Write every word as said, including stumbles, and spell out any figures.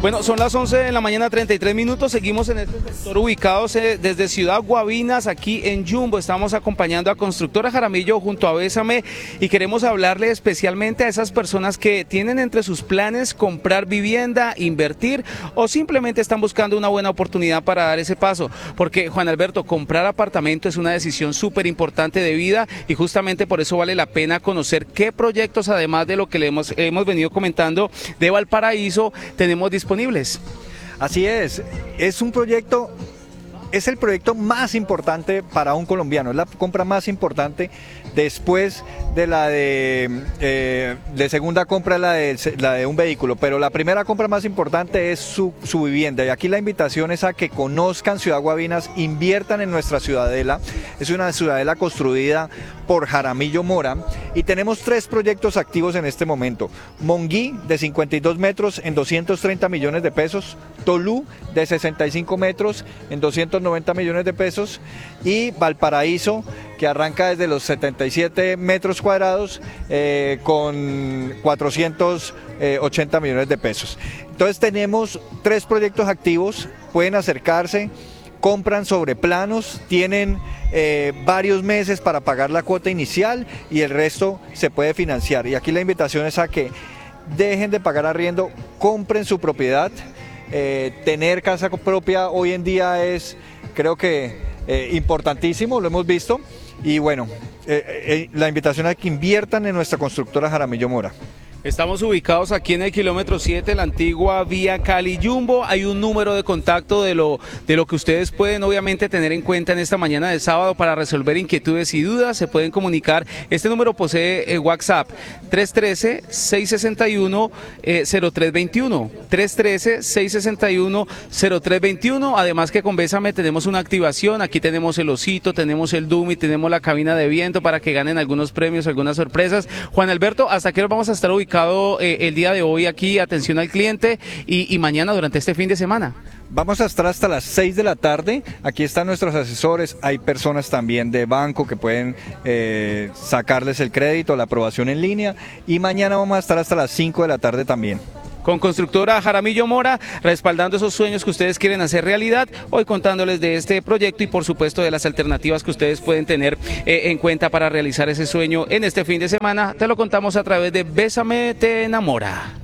Bueno, son las once de la mañana, treinta y tres minutos, seguimos en este sector ubicados eh, desde Ciudad Guavinas, aquí en Jumbo. Estamos acompañando a Constructora Jaramillo junto a Bésame y queremos hablarle especialmente a esas personas que tienen entre sus planes comprar vivienda, invertir o simplemente están buscando una buena oportunidad para dar ese paso, porque Juan Alberto, comprar apartamento es una decisión súper importante de vida y justamente por eso vale la pena conocer qué proyectos, además de lo que le hemos, hemos venido comentando de Valparaíso, tenemos disponibles. Así es, es un proyecto, es el proyecto más importante para un colombiano, es la compra más importante después de la de, eh, de segunda compra, la de, la de un vehículo, pero la primera compra más importante es su, su vivienda, y aquí la invitación es a que conozcan Ciudad Guavinas, inviertan en nuestra ciudadela. Es una ciudadela construida por Jaramillo Mora y tenemos tres proyectos activos en este momento: Monguí de cincuenta y dos metros en doscientos treinta millones de pesos, Tolú de sesenta y cinco metros en doscientos noventa millones de pesos y Valparaíso, que arranca desde los setenta y siete metros cuadrados eh, con cuatrocientos ochenta millones de pesos. Entonces tenemos tres proyectos activos, pueden acercarse, compran sobre planos, tienen eh, varios meses para pagar la cuota inicial y el resto se puede financiar. Y aquí la invitación es a que dejen de pagar arriendo, compren su propiedad. Eh, tener casa propia hoy en día es, creo que, eh, importantísimo, lo hemos visto. Y bueno, eh, eh, la invitación a que inviertan en nuestra constructora Jaramillo Mora. Estamos ubicados aquí en el kilómetro siete, la antigua vía Cali-Jumbo. Hay un número de contacto de lo, de lo que ustedes pueden obviamente tener en cuenta en esta mañana de sábado para resolver inquietudes y dudas. Se pueden comunicar. Este número posee eh, WhatsApp tres uno tres, seis seis uno, cero tres dos uno. tres uno tres, seis seis uno, cero tres dos uno. Además que con Bésame tenemos una activación. Aquí tenemos el osito, tenemos el Doom y tenemos la cabina de viento para que ganen algunos premios, algunas sorpresas. Juan Alberto, ¿hasta qué hora vamos a estar ubicados el día de hoy aquí? Atención al cliente y, y mañana durante este fin de semana. Vamos a estar hasta las seis de la tarde, aquí están nuestros asesores, hay personas también de banco que pueden eh, sacarles el crédito, la aprobación en línea, y mañana vamos a estar hasta las cinco de la tarde también. Con Constructora Jaramillo Mora, respaldando esos sueños que ustedes quieren hacer realidad, hoy contándoles de este proyecto y por supuesto de las alternativas que ustedes pueden tener eh, en cuenta para realizar ese sueño en este fin de semana. Te lo contamos a través de Bésame te enamora.